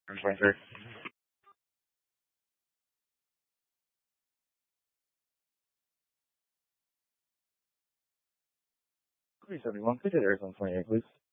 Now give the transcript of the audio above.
I'm 23. Please, everyone. Could you Arizona 28, please?